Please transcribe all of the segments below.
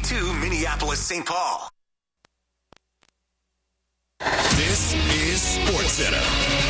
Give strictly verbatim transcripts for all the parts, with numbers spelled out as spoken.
to Minneapolis, Saint Paul. This is SportsCenter.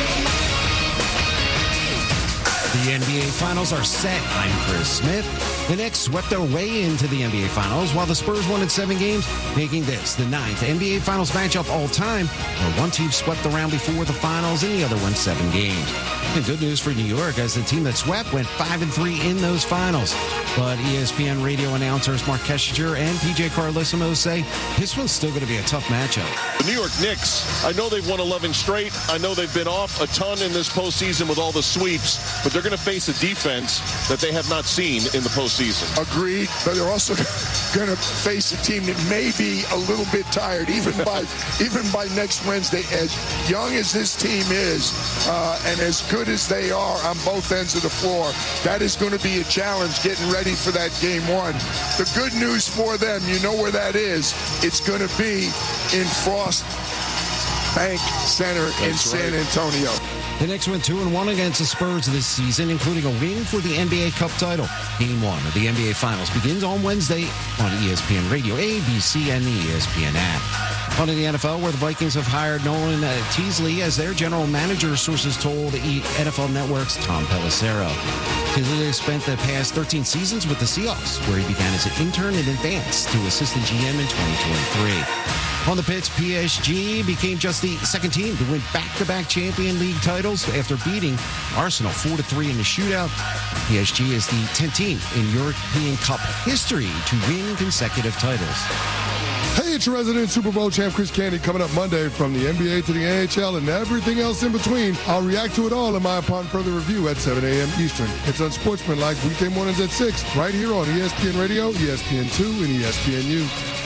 The N B A Finals are set. I'm Chris Smith. The Knicks swept their way into the N B A Finals, while the Spurs won in seven games, making this the ninth N B A Finals matchup all time, where one team swept the round before the Finals and the other won seven games. And good news for New York, as the team that swept went five and three in those finals. But E S P N radio announcers Mark Kessinger and P J Carlesimo say this one's still going to be a tough matchup. The New York Knicks, I know they've won eleven straight. I know they've been off a ton in this postseason with all the sweeps, but they're going to face a defense that they have not seen in the postseason. Agreed, but they're also going to face a team that may be a little bit tired, even by even by next Wednesday. As young as this team is, uh, and as good as they are on both ends of the floor, that is going to be a challenge getting ready for that game one. The good news for them, you know where that is. It's going to be in Frost Bank Center That's in San right. Antonio. The Knicks went two and one against the Spurs this season, including a win for the N B A Cup title. Game one of the N B A Finals begins on Wednesday on E S P N Radio, A B C, and the E S P N app. On in the N F L, where the Vikings have hired Nolan uh, Teasley as their general manager, sources told N F L Network's Tom Pelissero. Teasley spent the past thirteen seasons with the Seahawks, where he began as an intern and advanced to assistant G M in twenty twenty-three. On the pitch, P S G became just the second team to win back-to-back Champions League titles after beating Arsenal four to three in the shootout. P S G is the tenth team in European Cup history to win consecutive titles. Hey, it's your resident Super Bowl champ, Chris Candy, coming up Monday from the N B A to the N H L and everything else in between. I'll react to it all in my Upon Further Review at seven a.m. Eastern. It's Unsportsmanlike weekday mornings at six, right here on E S P N Radio, E S P N two, and E S P N U.